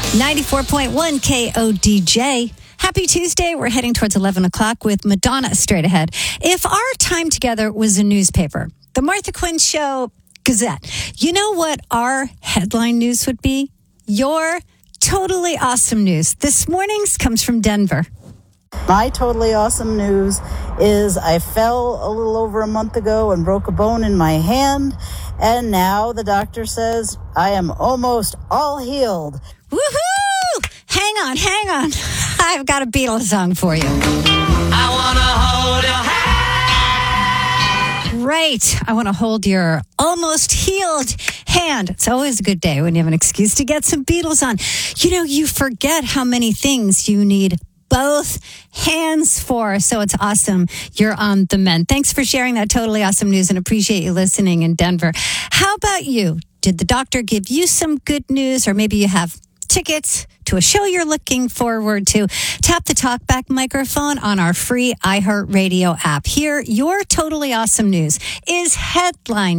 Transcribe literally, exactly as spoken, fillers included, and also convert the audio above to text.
ninety-four point one K O D J. Happy Tuesday. We're heading towards eleven o'clock with Madonna straight ahead. If our time together was a newspaper, the Martha Quinn Show Gazette, you know what our headline news would be? Your totally awesome news. This morning's comes from Denver. My totally awesome news is I fell a little over a month ago and broke a bone in my hand, and now the doctor says I am almost all healed. Woohoo! Hang on, hang on. I've got a Beatles song for you. I wanna hold your hand. Right. I want to hold your almost healed hand. It's always a good day when you have an excuse to get some Beatles on. You know, you forget how many things you need both hands for. So it's awesome. You're on the mend. Thanks for sharing that totally awesome news and appreciate you listening in Denver. How about you? Did the doctor give you some good news, or maybe you have tickets to a show you're looking forward to? Tap the talkback microphone on our free iHeartRadio app. Here, your totally awesome news is headline